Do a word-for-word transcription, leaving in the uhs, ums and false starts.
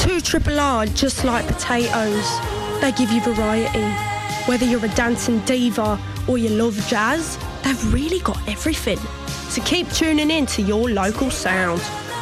two Triple R just like potatoes. They give you variety. Whether you're a dancing diva or you love jazz, they've really got everything. So keep tuning in to your local sound.